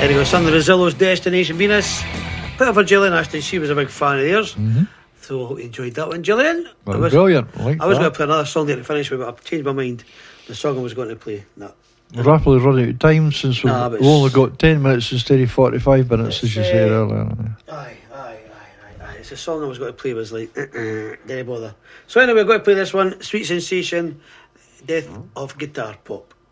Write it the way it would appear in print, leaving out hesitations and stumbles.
There you go, son. The Rosillos, Destination Venus. Bit of a Gillian Ashton, she was a big fan of theirs. So I hope you enjoyed that one, Gillian. Brilliant. I was going to play another song there to finish with, but I've changed my mind. The song I was going to play. No. We're rapidly running out of time since we've only got 10 minutes instead of 45 minutes, as you said earlier. Aye. It's a song I was going to play, was like, didn't bother. So anyway, we're going to play this one, Sweet Sensation, Death of Guitar Pop.